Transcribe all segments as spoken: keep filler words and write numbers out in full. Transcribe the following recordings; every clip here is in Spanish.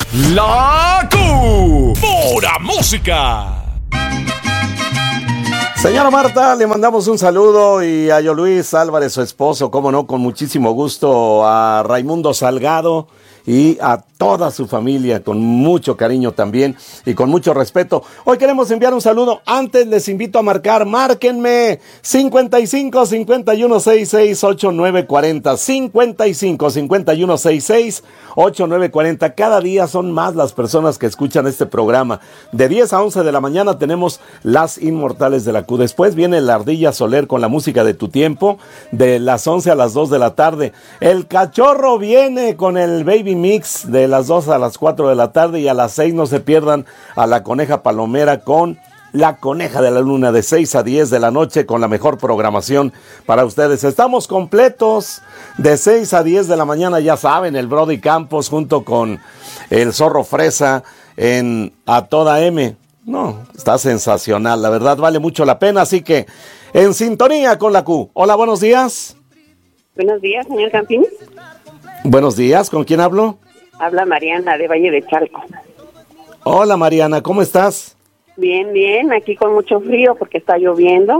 La Q, pura música. Señora Marta, le mandamos un saludo, y a Yo Luis Álvarez, su esposo, cómo no, con muchísimo gusto, a Raimundo Salgado y a toda su familia, con mucho cariño también y con mucho respeto. Hoy queremos enviar un saludo. Antes les invito a marcar, márquenme cincuenta y cinco, cincuenta y uno, sesenta y seis, ochenta y nueve cuarenta, cincuenta y cinco, cincuenta y uno, sesenta y seis, ochenta y nueve cuarenta. Cada día son más las personas que escuchan este programa. De diez a once de la mañana tenemos Las Inmortales de la Q. Después viene la Ardilla Soler con la música de tu tiempo, de las once a las dos de la tarde. El Cachorro viene con el Baby Mix de las dos a las cuatro de la tarde, y a las seis no se pierdan a la Coneja Palomera con La Coneja de la Luna, de seis a diez de la noche, con la mejor programación para ustedes. Estamos completos de seis a diez de la mañana, ya saben, el Brody Campos junto con el Zorro Fresa en A Toda M. No, está sensacional, la verdad vale mucho la pena, así que en sintonía con la Q. Hola, buenos días. Buenos días, señor Campín. Buenos días, ¿con quién hablo? Habla Mariana de Valle de Chalco. Hola Mariana, ¿cómo estás? Bien, bien, aquí con mucho frío porque está lloviendo.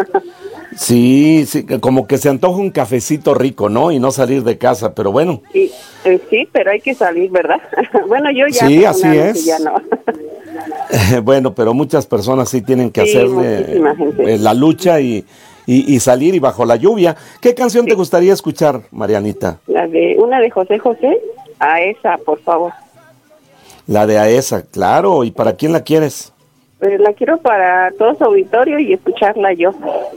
Sí, sí, como que se antoja un cafecito rico, ¿no? Y no salir de casa, pero bueno. Sí, eh, sí, pero hay que salir, ¿verdad? Bueno, yo ya. Sí, así es. Ya no. Bueno, pero muchas personas sí tienen que Sí, hacer eh, eh, la lucha y, y, y salir y bajo la lluvia. ¿Qué canción sí te gustaría escuchar, Marianita? La de, una de José José, a esa, por favor. La de a esa, claro. ¿Y para quién la quieres? Pues la quiero para todo su auditorio y escucharla yo.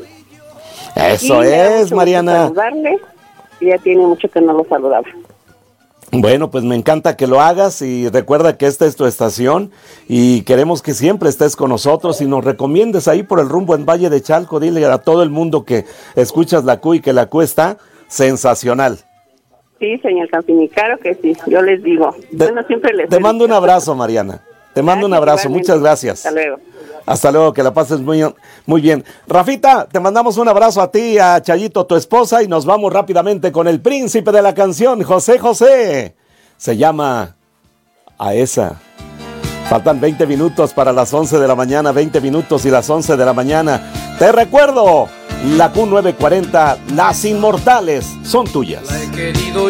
Eso y es, Mariana. Saludarle, ya tiene mucho que no lo saludaba. Bueno, pues me encanta que lo hagas, y recuerda que esta es tu estación y queremos que siempre estés con nosotros y nos recomiendes ahí por el rumbo en Valle de Chalco. Dile a todo el mundo que escuchas la Q y que la Q está sensacional. Sí, señor Campini, claro que sí, yo les digo. Te, bueno, siempre les te mando un abrazo, Mariana. Te mando gracias, un abrazo, igualmente. Muchas gracias. Hasta luego. Hasta luego, que la pases muy, muy bien. Rafita, te mandamos un abrazo a ti, a Chayito, tu esposa, y nos vamos rápidamente con el príncipe de la canción, José José. Se llama A Esa. Faltan veinte minutos para las once de la mañana, veinte minutos y las once de la mañana. Te recuerdo, la Q novecientos cuarenta, Las Inmortales son tuyas.